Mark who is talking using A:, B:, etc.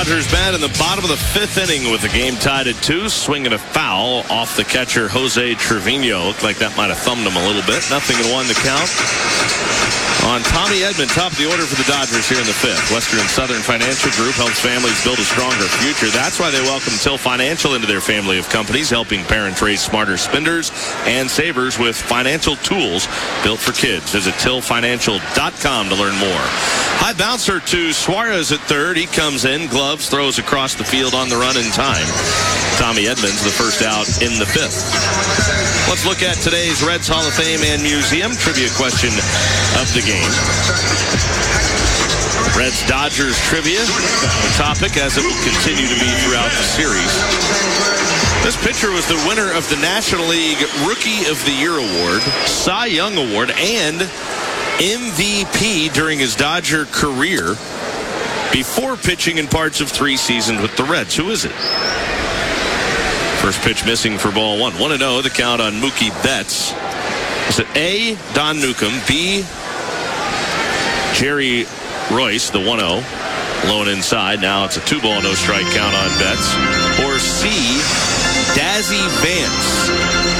A: Dodgers bat in the bottom of the fifth inning with the game tied at 2. Swinging a foul off the catcher, Jose Trevino. Looked like that might have thumbed him a little bit. 0-1 the count on Tommy Edman, top of the order for the Dodgers here in the fifth. Western and Southern Financial Group helps families build a stronger future. That's why they welcome Till Financial into their family of companies, helping parents raise smarter spenders and savers with financial tools built for kids. Visit tillfinancial.com to learn more. High bouncer to Suarez at third. He comes in, gloves, throws across the field on the run in time. Tommy Edman's the first out in the fifth. Let's look at today's Reds Hall of Fame and Museum trivia question of the game. Reds Dodgers trivia, the topic as it will continue to be throughout the series. This pitcher was the winner of the National League Rookie of the Year Award, Cy Young Award, and MVP during his Dodger career before pitching in parts of 3 seasons with the Reds. Who is it? First pitch missing for ball 1. 1-0 the count on Mookie Betts. Is it A, Don Newcomb, B, Jerry Royce, the 1-0, low and inside. Now it's a 2-ball, no strike count on Betts. Or C, Dazzy Vance.